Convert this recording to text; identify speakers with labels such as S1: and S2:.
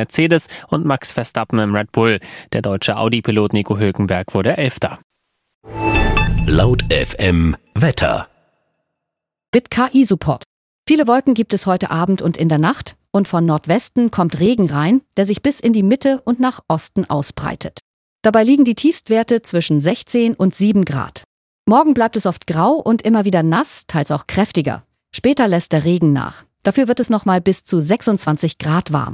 S1: Mercedes und Max Verstappen im Red Bull. Der deutsche Audi-Pilot Nico Hülkenberg wurde 11.
S2: Laut FM Wetter.
S3: Mit KI-Support. Viele Wolken gibt es heute Abend und in der Nacht und von Nordwesten kommt Regen rein, der sich bis in die Mitte und nach Osten ausbreitet. Dabei liegen die Tiefstwerte zwischen 16 und 7 Grad. Morgen bleibt es oft grau und immer wieder nass, teils auch kräftiger. Später lässt der Regen nach. Dafür wird es nochmal bis zu 26 Grad warm.